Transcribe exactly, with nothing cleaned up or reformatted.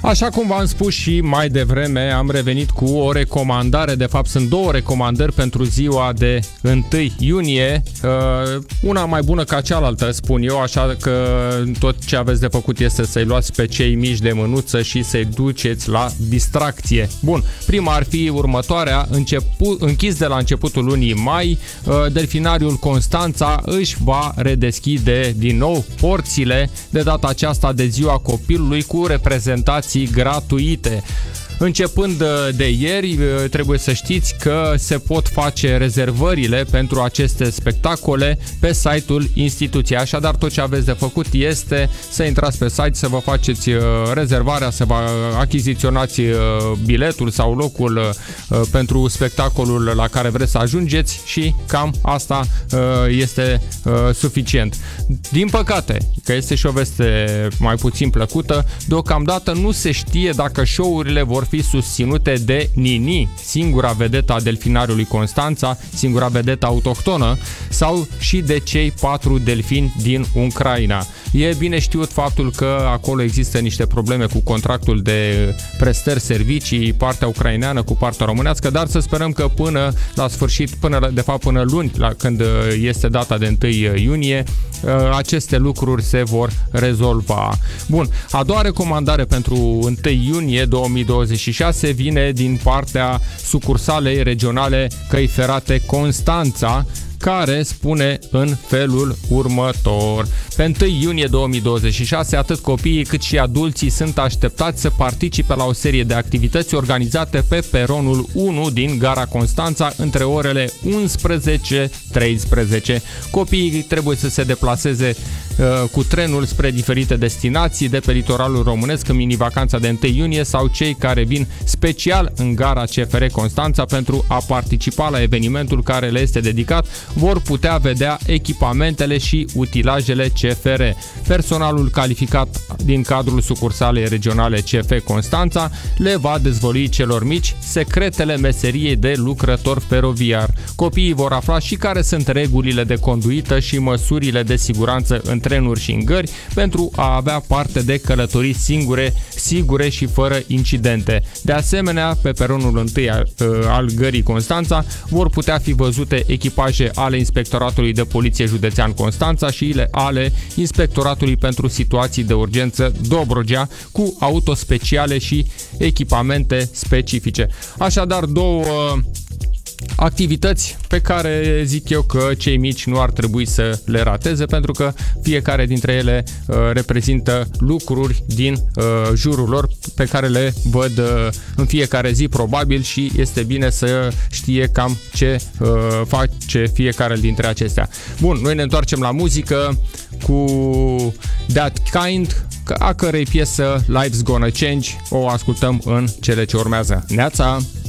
Așa cum v-am spus și mai devreme, am revenit cu o recomandare, de fapt sunt două recomandări pentru ziua de întâi iunie, una mai bună ca cealaltă, spun eu, așa că tot ce aveți de făcut este să-i luați pe cei mici de mânuță și să-i duceți la distracție. Bun, prima ar fi următoarea, începu- închis de la începutul lunii mai, Delfinariul Constanța își va redeschide din nou porțile, de data aceasta de ziua copilului, cu reprezentații gratuite. Începând de ieri, trebuie să știți că se pot face rezervările pentru aceste spectacole pe site-ul instituției. Așadar, tot ce aveți de făcut este să intrați pe site, să vă faceți rezervarea, să vă achiziționați biletul sau locul pentru spectacolul la care vreți să ajungeți și cam asta este suficient. Din păcate, că este și o veste mai puțin plăcută, deocamdată nu se știe dacă show-urile vor fi susținute de Nini, singura vedetă a Delfinariului Constanța, singura vedetă autohtonă, sau și de cei patru delfini din Ucraina. E bine știut faptul că acolo există niște probleme cu contractul de prestări servicii, partea ucraineană cu partea românească, dar să sperăm că până la sfârșit, până de fapt până luni, la când este data de întâi iunie, aceste lucruri se vor rezolva. Bun, a doua recomandare pentru întâi iunie două mii douăzeci și șase vine din partea sucursalei regionale Căi Ferate Constanța, care spune în felul următor. Pe întâi iunie două mii douăzeci și șase, atât copiii cât și adulții sunt așteptați să participe la o serie de activități organizate pe peronul unu din Gara Constanța între orele unsprezece treisprezece. Copiii trebuie să se deplaseze uh, cu trenul spre diferite destinații de pe litoralul românesc în mini-vacanța de întâi iunie, sau cei care vin special în Gara C F R Constanța pentru a participa la evenimentul care le este dedicat vor putea vedea echipamentele și utilajele C F R. Personalul calificat din cadrul sucursalei regionale C F Constanța le va dezvălui celor mici secretele meseriei de lucrător feroviar. Copiii vor afla și care sunt regulile de conduită și măsurile de siguranță în trenuri și în gări pentru a avea parte de călătorii singure, sigure și fără incidente. De asemenea, pe peronul întâi al, al Gării Constanța vor putea fi văzute echipaje ale Inspectoratului de Poliție Județean Constanța și ale Inspectoratului pentru Situații de Urgență Dobrogea, cu auto speciale și echipamente specifice. Așadar, două activități pe care zic eu că cei mici nu ar trebui să le rateze, pentru că fiecare dintre ele uh, reprezintă lucruri din uh, jurul lor pe care le văd uh, în fiecare zi probabil, și este bine să știe cam ce uh, face fiecare dintre acestea. Bun, noi ne întoarcem la muzică cu That Kind, a cărei piesă Life's Gonna Change o ascultăm în cele ce urmează. Neața!